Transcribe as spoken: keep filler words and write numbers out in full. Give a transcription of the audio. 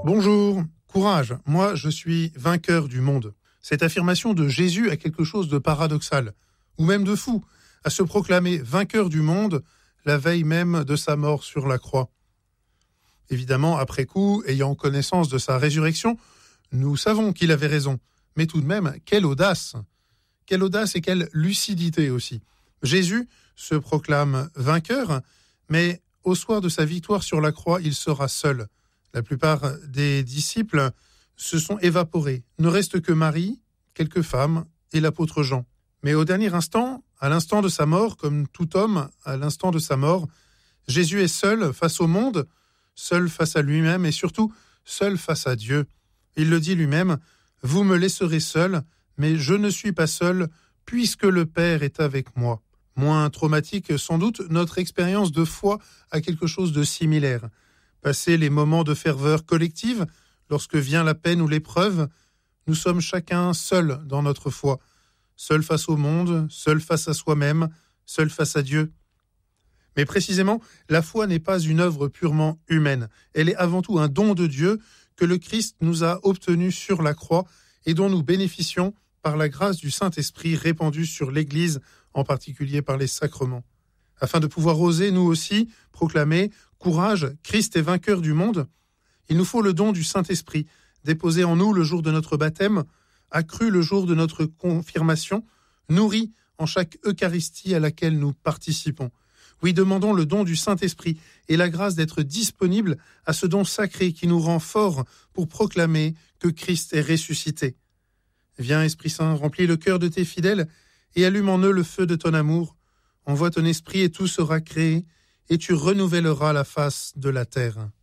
Bonjour, courage, moi je suis vainqueur du monde. Cette affirmation de Jésus a quelque chose de paradoxal, ou même de fou, à se proclamer vainqueur du monde la veille même de sa mort sur la croix. Évidemment, après coup, ayant connaissance de sa résurrection, nous savons qu'il avait raison. Mais tout de même, quelle audace! Quelle audace et quelle lucidité aussi. Jésus se proclame vainqueur, mais au soir de sa victoire sur la croix, il sera seul. La plupart des disciples se sont évaporés. Ne reste que Marie, quelques femmes et l'apôtre Jean. Mais au dernier instant, à l'instant de sa mort, comme tout homme, à l'instant de sa mort, Jésus est seul face au monde, seul face à lui-même et surtout seul face à Dieu. Il le dit lui-même, « Vous me laisserez seul, mais je ne suis pas seul, puisque le Père est avec moi. » Moins traumatique sans doute, notre expérience de foi a quelque chose de similaire. Passer les moments de ferveur collective, lorsque vient la peine ou l'épreuve, nous sommes chacun seul dans notre foi, seul face au monde, seul face à soi-même, seul face à Dieu. Mais précisément, la foi n'est pas une œuvre purement humaine. Elle est avant tout un don de Dieu que le Christ nous a obtenu sur la croix et dont nous bénéficions par la grâce du Saint-Esprit répandue sur l'Église, en particulier par les sacrements. Afin de pouvoir oser, nous aussi, proclamer « Courage, Christ est vainqueur du monde », il nous faut le don du Saint-Esprit, déposé en nous le jour de notre baptême, accru le jour de notre confirmation, nourri en chaque Eucharistie à laquelle nous participons. Oui, demandons le don du Saint-Esprit et la grâce d'être disponible à ce don sacré qui nous rend forts pour proclamer que Christ est ressuscité. Viens, Esprit Saint, remplis le cœur de tes fidèles et allume en eux le feu de ton amour. Envoie ton esprit et tout sera créé, et tu renouvelleras la face de la terre.